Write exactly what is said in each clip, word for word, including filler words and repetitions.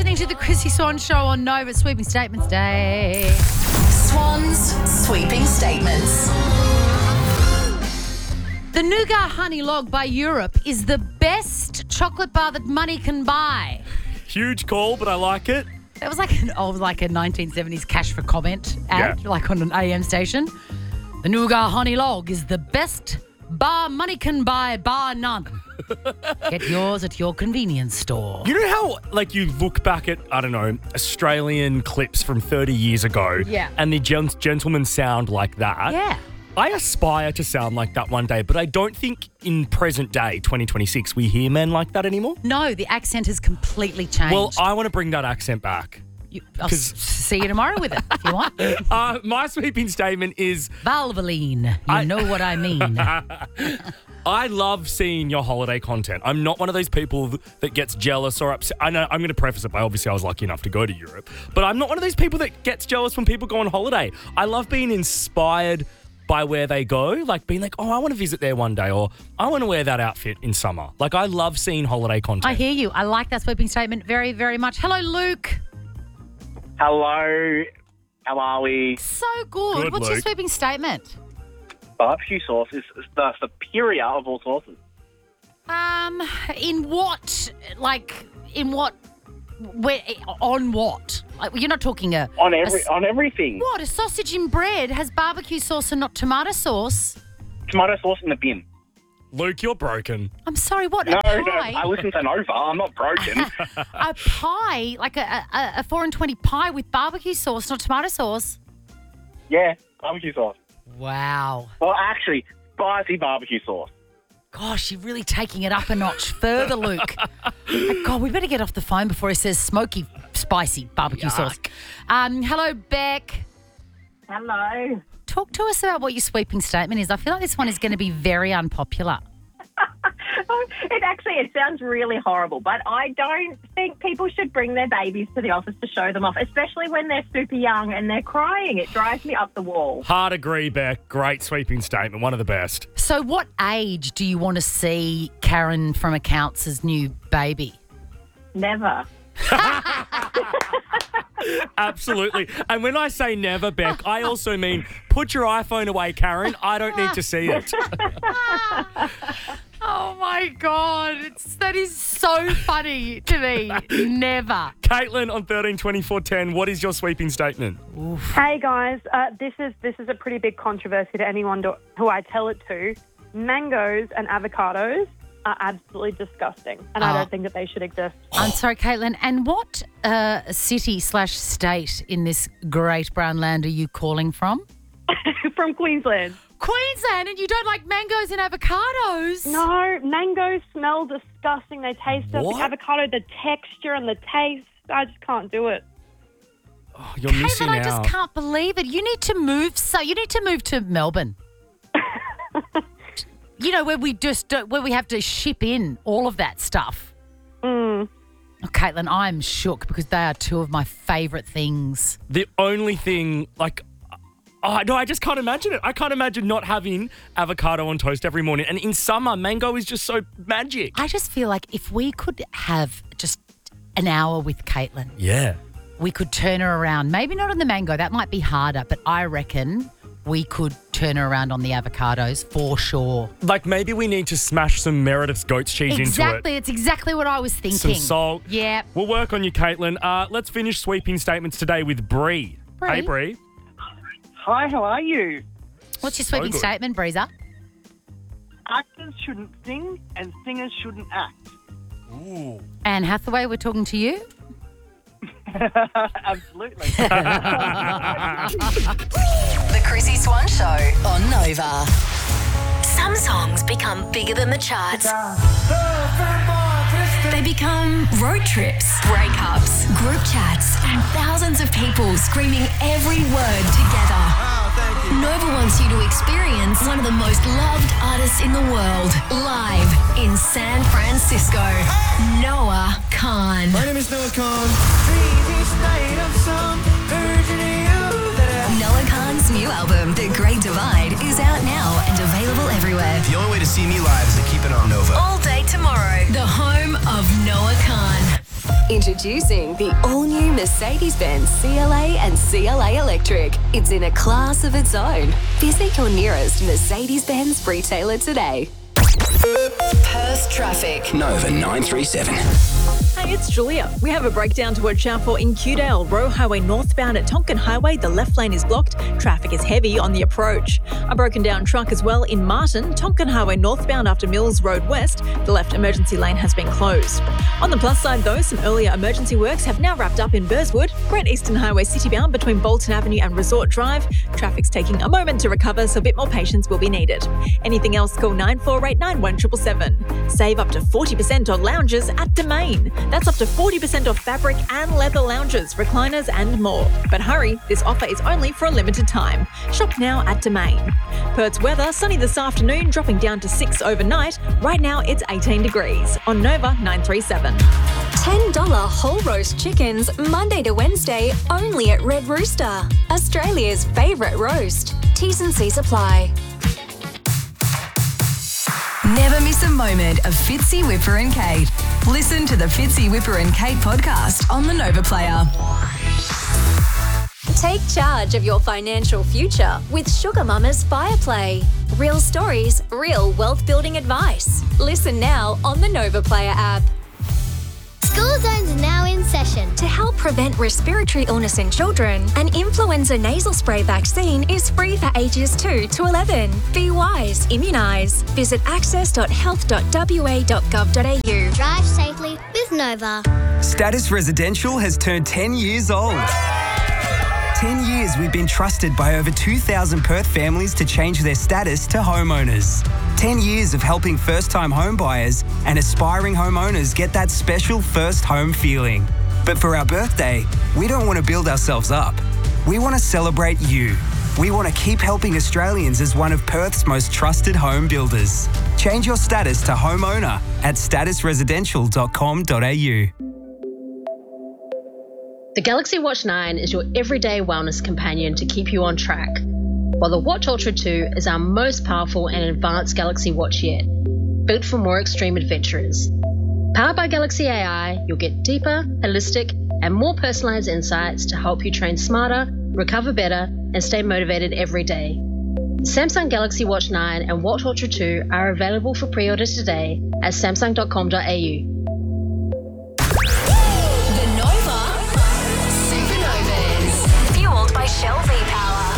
listening to the Chrissy Swan Show on Nova Sweeping Statements Day. Swan's Sweeping Statements. The Nougat Honey Log by Europe is the best chocolate bar that money can buy. Huge call, but I like it. That was like an old, like a nineteen seventies cash for comment ad, Yeah. like on an A M station. The Nougat Honey Log is the best bar money can buy, bar none. Get yours at your convenience store. You know how, like, you look back at, I don't know, Australian clips from thirty years ago, Yeah. and the gent- gentlemen sound like that? Yeah. I aspire to sound like that one day, but I don't think in present day, twenty twenty-six, we hear men like that anymore. No, the accent has completely changed. Well, I want to bring that accent back. You, I'll s- see you tomorrow with it if you want. Uh, my sweeping statement is Valvoline, you I- know what I mean. I love seeing your holiday content. I'm not one of those people th- that gets jealous or upset. I know I'm going to preface it by obviously I was lucky enough to go to Europe, but I'm not one of those people that gets jealous when people go on holiday. I love being inspired by where they go, like being like, oh, I want to visit there one day, or I want to wear that outfit in summer. Like, I love seeing holiday content. I hear you. I like that sweeping statement very, very much. Hello, Luke. Hello, how are we? So good. Good, What's your Luke. sweeping statement? Barbecue sauce is the superior of all sauces. Um, in what, like, in what, where, on what? Like, you're not talking a... On a every s- on everything. What? A sausage in bread has barbecue sauce and not tomato sauce? Tomato sauce in the bin. Luke, you're broken. I'm sorry, what? No, a no, pie? I listen to Nova. I'm not broken. A pie, like a, a, a four and twenty pie with barbecue sauce, not tomato sauce? Yeah, barbecue sauce. Wow. Well, actually, spicy barbecue sauce. Gosh, you're really taking it up a notch further, Luke. Like, God, we better get off the phone before he says smoky, spicy barbecue sauce. Um, hello, Beck. Hello. Talk to us about what your sweeping statement is. I feel like this one is going to be very unpopular. It actually, it sounds really horrible, but I don't think people should bring their babies to the office to show them off, especially when they're super young and they're crying. It drives me up the wall. Hard agree, Beck. Great sweeping statement. One of the best. So what age do you want to see Karen from Accounts' new baby? Never. Absolutely. And when I say never, Beck, I also mean put your iPhone away, Karen. I don't need to see it. Oh, my God. It's, that is so funny to me. Never. Caitlin on thirteen twenty-four ten, what is your sweeping statement? Hey guys, uh, this is this is a pretty big controversy to anyone do, who I tell it to. Mangoes and avocados are absolutely disgusting, and Oh. I don't think that they should exist. I'm sorry, Caitlin. And what uh, city slash state in this great brown land are you calling from? From Queensland. Queensland, and you don't like mangoes and avocados? No, mangoes smell disgusting. They taste the What? avocado, the texture and the taste. I just can't do it. Oh, you're missing Caitlin, I out. just can't believe it. You need to move. So you need to move to Melbourne. You know, where we just don't, where we have to ship in all of that stuff. Mm. Oh, Caitlin, I'm shook because they are two of my favourite things. The only thing, like, oh, no, I just can't imagine it. I can't imagine not having avocado on toast every morning. And in summer, mango is just so magic. I just feel like if we could have just an hour with Caitlin, Yeah. we could turn her around. Maybe not on the mango. That might be harder, but I reckon we could turn her around on the avocados for sure. Like, maybe we need to smash some Meredith's goat's cheese into it. Exactly. It's exactly what I was thinking. Some salt. Yeah. We'll work on you, Caitlin. Uh, let's finish sweeping statements today with Bree. Bree? Hey, Bree. Hi, how are you? What's your So sweeping good. statement, Breezer? Actors shouldn't sing and singers shouldn't act. Ooh. Anne Hathaway, we're talking to you. Absolutely. The Chrissy Swan Show on Nova. Some songs become bigger than the charts. They become road trips, breakups, group chats, and thousands of people screaming every word together. Nova wants you to experience one of the most loved artists in the world live in San Francisco. Noah Khan. My name is Noah Khan. Noah Khan's new album, The Great Divide, is out now and available everywhere. The only way to see me live is to keep it on Nova. All day tomorrow, the home of Noah Khan. Introducing the all-new Mercedes-Benz C L A and C L A Electric. It's in a class of its own. Visit your nearest Mercedes-Benz retailer today. Perth traffic. Nova nine three seven. Hey, it's Julia. We have a breakdown to watch out for in Kewdale. Roe Highway northbound at Tonkin Highway. The left lane is blocked. Traffic is heavy on the approach. A broken down truck as well in Martin. Tonkin Highway northbound after Mills Road West. The left emergency lane has been closed. On the plus side though, some earlier emergency works have now wrapped up in Burswood. Great Eastern Highway citybound between Bolton Avenue and Resort Drive. Traffic's taking a moment to recover, so a bit more patience will be needed. Anything else, call nine four eight nine one seven seven seven. Save up to forty percent on lounges at Domain. That's up to forty percent off fabric and leather lounges, recliners and more. But hurry, this offer is only for a limited time. Shop now at Domain. Perth's weather, sunny this afternoon, dropping down to six overnight. Right now it's eighteen degrees. On Nova nine three seven. ten dollars whole roast chickens, Monday to Wednesday, only at Red Rooster. Australia's favourite roast. T's and C's apply. Never miss a moment of Fitzy, Whipper and Kate. Listen to the Fitzy, Whipper and Kate podcast on the Nova Player. Take charge of your financial future with Sugar Mama's Fireplay. Real stories, real wealth building advice. Listen now on the Nova Player app. School zones are now in session. To help prevent respiratory illness in children, an influenza nasal spray vaccine is free for ages two to eleven. Be wise, immunise. Visit access dot health dot w a dot gov dot a u. Drive safely with Nova. Status Residential has turned ten years old. ten years we've been trusted by over two thousand Perth families to change their status to homeowners. ten years of helping first-time home buyers and aspiring homeowners get that special first home feeling. But for our birthday, we don't want to build ourselves up. We want to celebrate you. We want to keep helping Australians as one of Perth's most trusted home builders. Change your status to homeowner at status residential dot com dot a u. The Galaxy Watch nine is your everyday wellness companion to keep you on track, while the Watch Ultra two is our most powerful and advanced Galaxy Watch yet, built for more extreme adventurers. Powered by Galaxy A I, you'll get deeper, holistic, and more personalised insights to help you train smarter, recover better, and stay motivated every day. Samsung Galaxy Watch nine and Watch Ultra two are available for pre-order today at samsung dot com dot a u. Fueled by Shell V-Power.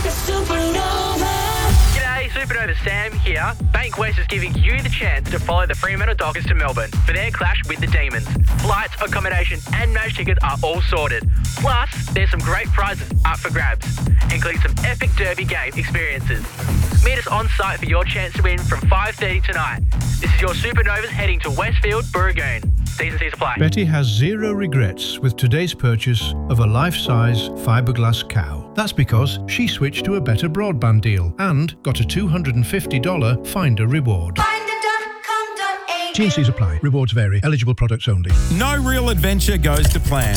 G'day, Supernova Sam here. Bankwest is giving you the chance to follow the Fremantle Dockers to Melbourne for their clash with the Demons. Flights, accommodation and match tickets are all sorted. Plus, there's some great prizes up for grabs, including some epic derby game experiences. Meet us on site for your chance to win from five thirty tonight. This is your Supernovas heading to Westfield, Burragoon. T's and C's apply. Betty has zero regrets with today's purchase of a life-size fiberglass cow. That's because she switched to a better broadband deal and got a two hundred fifty dollars Finder reward. T and C's apply. Rewards vary. Eligible products only. No real adventure goes to plan.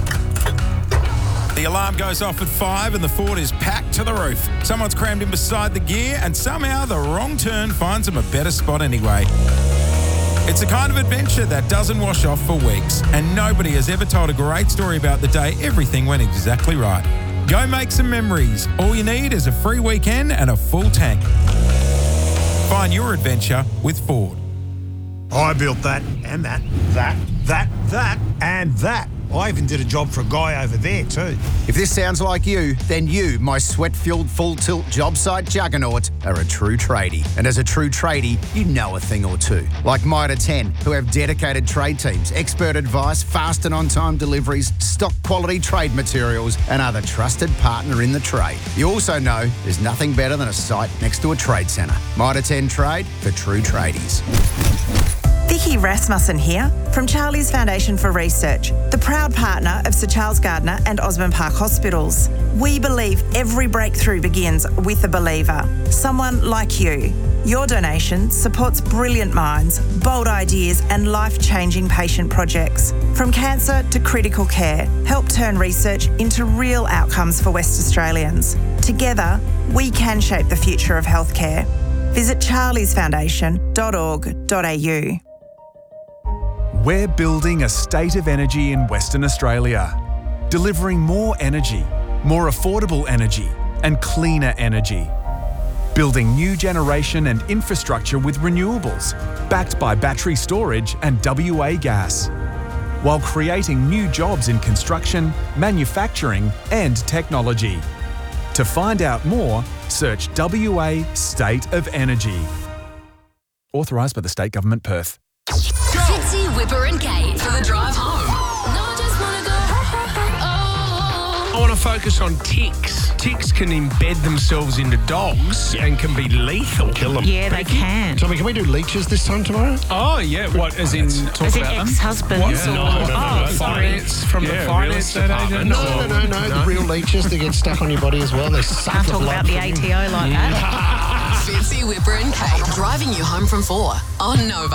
The alarm goes off at five and the Ford is packed to the roof. Someone's crammed in beside the gear and somehow the wrong turn finds them a better spot anyway. It's the kind of adventure that doesn't wash off for weeks, and nobody has ever told a great story about the day everything went exactly right. Go make some memories. All you need is a free weekend and a full tank. Find your adventure with Ford. I built that and that, that, that, that, and that. I even did a job for a guy over there too. If this sounds like you, then you, my sweat-filled full-tilt job site juggernaut, are a true tradie. And as a true tradie, you know a thing or two. Like Mitre ten, who have dedicated trade teams, expert advice, fast and on-time deliveries, stock quality trade materials, and are the trusted partner in the trade. You also know there's nothing better than a site next to a trade centre. Mitre ten Trade for true tradies. Vicky Rasmussen here from Charlie's Foundation for Research, the proud partner of Sir Charles Gardner and Osborne Park Hospitals. We believe every breakthrough begins with a believer, someone like you. Your donation supports brilliant minds, bold ideas and life-changing patient projects. From cancer to critical care, help turn research into real outcomes for West Australians. Together, we can shape the future of healthcare. Visit charlies foundation dot org dot a u. We're building a state of energy in Western Australia, delivering more energy, more affordable energy, and cleaner energy. Building new generation and infrastructure with renewables, backed by battery storage and W A gas, while creating new jobs in construction, manufacturing, and technology. To find out more, search W A State of Energy. Authorised by the State Government, Perth. Fitzy, Whipper and Kate for the drive home. I want to focus on ticks. Ticks can embed themselves into dogs and can be lethal. Kill them. Yeah, they can. Tommy, can we do leeches this time tomorrow? Oh, yeah. What, as in talk As in about them? ex-husbands What? or- No, no, no, Oh, no. sorry. Finance, from Yeah, the real finance estate department. agent. No, no, no, no, No. The real leeches that get stuck on your body as well. They suck Can't the talk blood about the from you. A T O like that. Fitzy, Whipper and Kate driving you home from four on Nova.